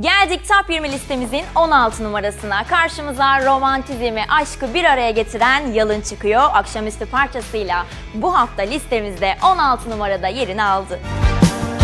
Geldik Top 20 listemizin 16 numarasına. Karşımıza romantizmi, aşkı bir araya getiren Yalın çıkıyor. Akşamüstü parçasıyla bu hafta listemizde 16 numarada yerini aldı.